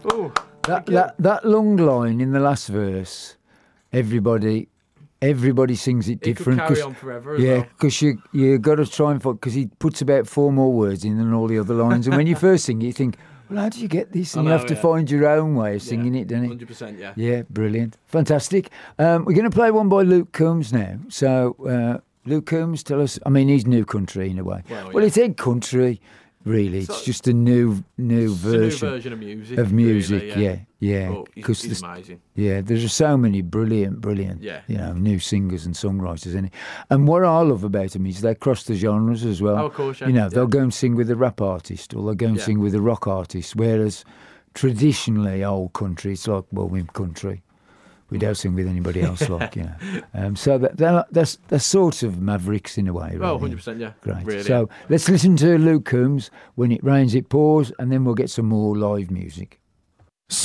Oh, that long line in the last verse, everybody sings it different. It could carry on forever as yeah, well. because you got to try and find, because he puts about 4 more words in than all the other lines. And when you first sing it, you think, well, how do you get this? And you have to find your own way of singing it, don't you? 100%, yeah. Yeah, brilliant. Fantastic. We're going to play one by Luke Combs now. So, Luke Combs, tell us, I mean, he's new country in a way. Well, it's Ed Country, really. It's just a new version. It's a new version of music. Really, yeah. He's amazing. Yeah, there's so many brilliant, new singers and songwriters in it. And what I love about them is they cross the genres as well. Oh, of course, yeah. They'll go and sing with a rap artist, or they'll go and sing with a rock artist, whereas traditionally old country, it's like, well, we're country. We don't sing with anybody else, so they're sort of mavericks in a way. Right? Oh, 100%, yeah. Great. Really. So let's listen to Luke Combs, When It Rains, It Pours, and then we'll get some more live music.